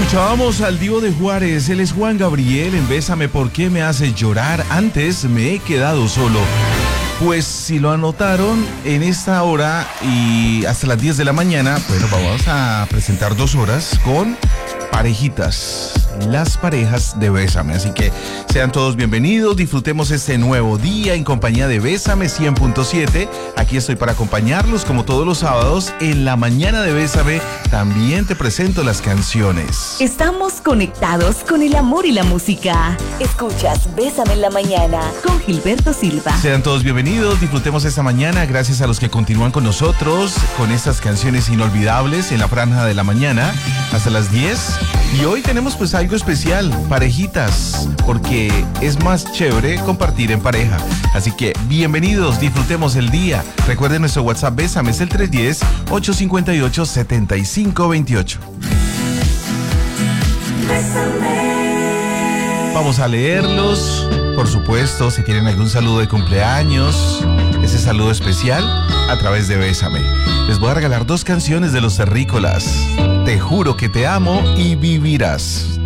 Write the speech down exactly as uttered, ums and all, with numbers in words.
Escuchábamos al Divo de Juárez, él es Juan Gabriel en Bésame, ¿por qué me haces llorar? Antes me he quedado solo. Pues si lo anotaron, en esta hora y hasta las diez de la mañana, bueno, vamos a presentar dos horas con parejitas, las parejas de Bésame. Así que sean todos bienvenidos, disfrutemos este nuevo día en compañía de Bésame cien punto siete. Aquí estoy para acompañarlos como todos los sábados en la mañana de Bésame. También te presento las canciones. Estamos conectados con el amor y la música. Escuchas Bésame en la mañana con Gilberto Silva. Sean todos bienvenidos, disfrutemos esta mañana. Gracias a los que continúan con nosotros con estas canciones inolvidables en la franja de la mañana hasta las diez. Y hoy tenemos pues algo especial, parejitas, porque es más chévere compartir en pareja. Así que bienvenidos, disfrutemos el día. Recuerden nuestro WhatsApp Bésame, es el tres uno cero, ocho cinco ocho, siete cinco dos ocho. Vamos a leerlos, por supuesto, si tienen algún saludo de cumpleaños, ese saludo especial a través de Bésame. Les voy a regalar dos canciones de Los Terrícolas, Te juro que te amo y vivirás.